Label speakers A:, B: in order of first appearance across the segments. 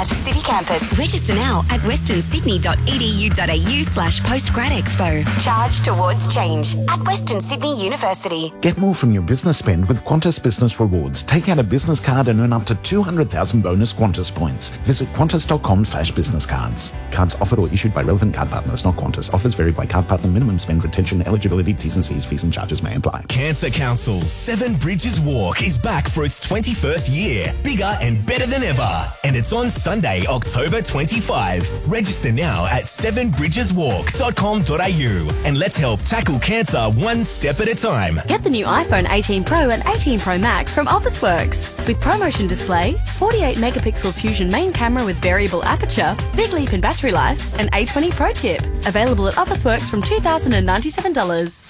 A: Smart City Campus. Register now at westernsydney.edu.au/postgradexpo. Charge towards change at Western Sydney University.
B: Get more from your business spend with Qantas Business Rewards. Take out a business card and earn up to 200,000 bonus Qantas points. Visit qantas.com/business cards. Cards offered or issued by relevant card partners, not Qantas. Offers vary by card partner. Minimum spend, retention, eligibility, T's and C's, fees and charges may apply.
C: Cancer Council's Seven Bridges Walk is back for its 21st year. Bigger and better than ever. And it's on Sunday, October 25. Register now at sevenbridgeswalk.com.au and let's help tackle cancer one step at a time.
D: Get the new iPhone 18 Pro and 18 Pro Max from Officeworks. With ProMotion display, 48 megapixel Fusion main camera with variable aperture, big leap in battery life, and A20 Pro chip. Available at Officeworks from $2,097.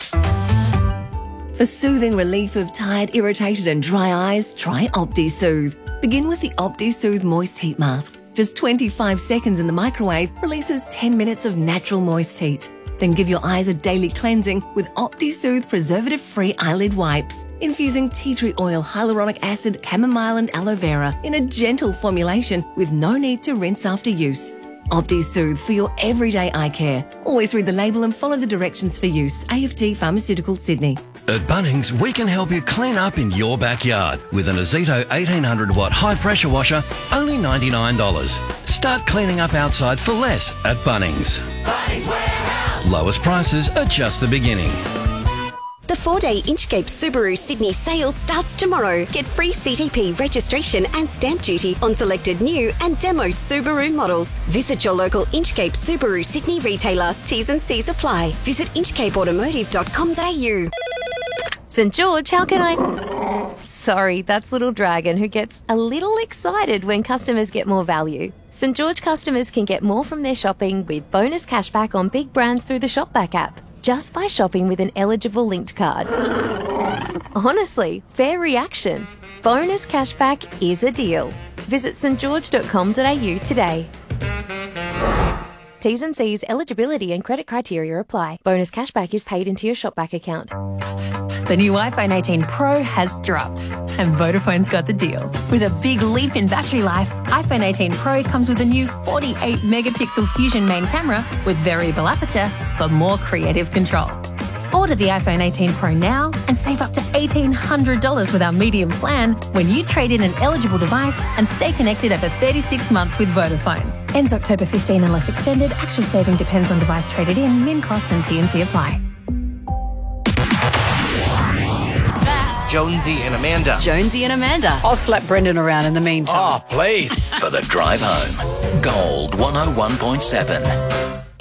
E: For soothing relief of tired, irritated and dry eyes, try OptiSoothe. Begin with the OptiSoothe Moist Heat Mask. Just 25 seconds in the microwave releases 10 minutes of natural moist heat. Then give your eyes a daily cleansing with OptiSoothe preservative-free eyelid wipes, infusing tea tree oil, hyaluronic acid, chamomile and aloe vera in a gentle formulation with no need to rinse after use. OptiSoothe for your everyday eye care. Always read the label and follow the directions for use. AFT Pharmaceutical, Sydney.
F: At Bunnings, we can help you clean up in your backyard with an Azito 1800-watt high-pressure washer, only $99. Start cleaning up outside for less at Bunnings.
G: Bunnings Warehouse.
F: Lowest prices are just the beginning.
A: The 4-day Inchcape Subaru Sydney sale starts tomorrow. Get free CTP registration and stamp duty on selected new and demoed Subaru models. Visit your local Inchcape Subaru Sydney retailer. T's and C's apply. Visit inchcapeautomotive.com.au.
H: St. George, how can I... Sorry, that's Little Dragon, who gets a little excited when customers get more value. St. George customers can get more from their shopping with bonus cashback on big brands through the Shopback app, just by shopping with an eligible linked card. Honestly, fair reaction. Bonus cashback is a deal. Visit stgeorge.com.au today. T's and C's, eligibility and credit criteria apply. Bonus cashback is paid into your Shopback account.
E: The new iPhone 18 Pro has dropped, and Vodafone's got the deal. With a big leap in battery life, iPhone 18 Pro comes with a new 48 megapixel Fusion main camera with variable aperture for more creative control. Order the iPhone 18 Pro now and save up to $1,800 with our medium plan when you trade in an eligible device and stay connected over 36 months with Vodafone. Ends October 15 unless extended. Actual saving depends on device traded in. Min cost and T&C apply.
I: Jonesy and Amanda.
D: Jonesy and Amanda.
J: I'll slap Brendan around in the meantime.
I: Oh, please.
C: For the drive home, Gold 101.7.